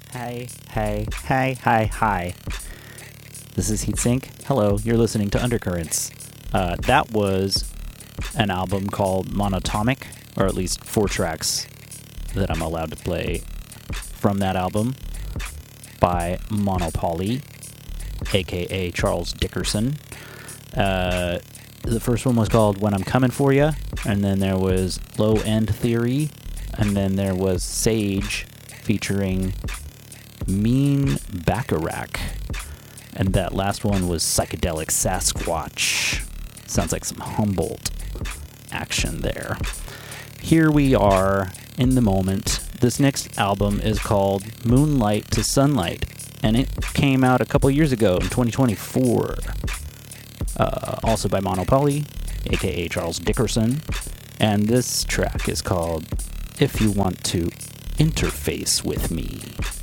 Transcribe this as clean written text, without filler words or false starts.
Hi. This is Heatsink. Hello, you're listening to Undercurrents. That was an album called Monatomic, or at least 4 tracks that I'm allowed to play from that album by Monopoly, aka Charles Dickerson. The first one was called When I'm Coming For Ya, and then there was Low End Theory, and then there was Sage featuring Mean Bacharach, and that last one was Psychedelic Sasquatch. Sounds like some Humboldt action there. Here we are in the moment. This next album is called Moonlight to Sunlight, and it came out a couple years ago in 2024. Also by Monopoly, aka Charles Dickerson, and this track is called If You Want to Interface With Me.